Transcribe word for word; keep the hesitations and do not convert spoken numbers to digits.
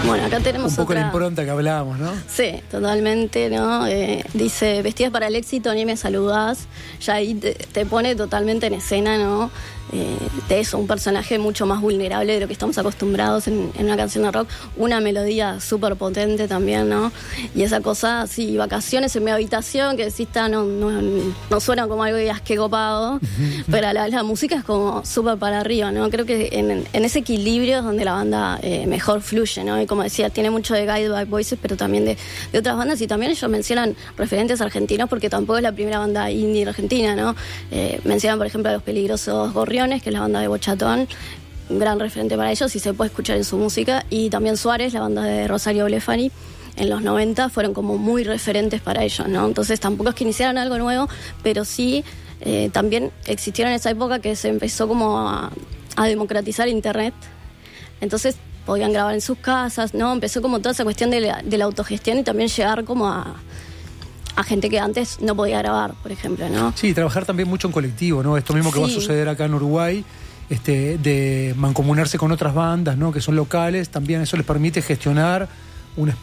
Bueno, acá tenemos un poco otra... la impronta que hablábamos, ¿no? Sí, totalmente, ¿no? Eh, dice, vestidas para el éxito, ni me saludás. Ya ahí te, te pone totalmente en escena, ¿no? Eh, de eso, un personaje mucho más vulnerable de lo que estamos acostumbrados en, en una canción de rock. Una melodía súper potente también, ¿no? Y esa cosa, así, vacaciones en mi habitación, que decís, está, no, no, no suena como algo de digas que copado, pero la, la música es como súper para arriba, ¿no? Creo que en, en ese equilibrio es donde la banda eh, mejor fluye, ¿no? Y como decía, tiene mucho de Guided by Voices, pero también de, de otras bandas, y también ellos mencionan referentes argentinos, porque tampoco es la primera banda indie argentina, ¿no? Eh, mencionan, por ejemplo, a Los Peligrosos Gorriones, que es la banda de Bochatón, un gran referente para ellos y se puede escuchar en su música, y también Suárez, la banda de Rosario Blefari, en los noventa fueron como muy referentes para ellos, ¿no? Entonces tampoco es que iniciaran algo nuevo, pero sí eh, también existieron en esa época que se empezó como a, a democratizar internet, entonces podían grabar en sus casas, ¿no? Empezó como toda esa cuestión de la, de la autogestión y también llegar como a a gente que antes no podía grabar, por ejemplo, ¿no? Sí, trabajar también mucho en colectivo, ¿no? Esto mismo que sí. va a suceder acá en Uruguay, este, de mancomunarse con otras bandas, ¿no? Que son locales, también eso les permite gestionar un espacio